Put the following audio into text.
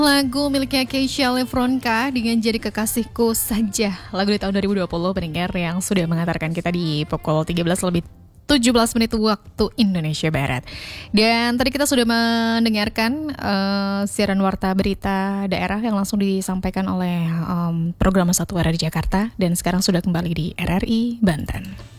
Lagu miliknya Keisha Lefronka dengan Jadi Kekasihku Saja. Lagu di tahun 2020 pendengar yang sudah mengantarkan kita di pukul 13 lebih 17 menit waktu Indonesia Barat. Dan tadi kita sudah mendengarkan siaran warta berita daerah yang langsung disampaikan oleh program 1 RRI Jakarta. Dan sekarang sudah kembali di RRI Banten.